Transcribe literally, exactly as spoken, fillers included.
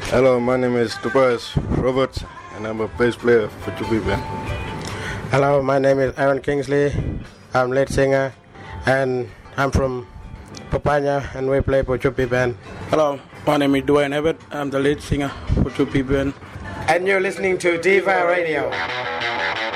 Hello, my name is Tobias Roberts, and I'm a bass player for Chupi Band. Hello, my name is Aaron Kingsley. I'm lead singer, and I'm from Papaya, and we play for Chupi Band. Hello, my name is Dwayne Abbott. I'm the lead singer for Chupi Band. And you're listening to Diva Radio.